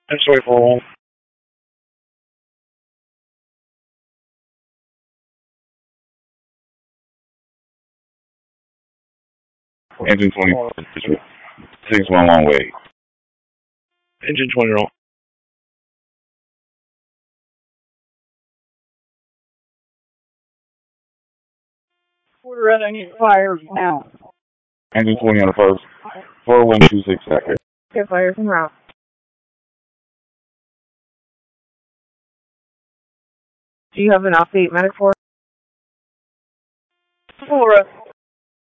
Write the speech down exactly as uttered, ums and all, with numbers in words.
I'm sorry for Engine twenty. Six one long way. Engine twenty wrong. Quarter I need fires now. Engine twenty on the first. four one two six accurate. Get fires en route. Do you have an update medic for? Flora.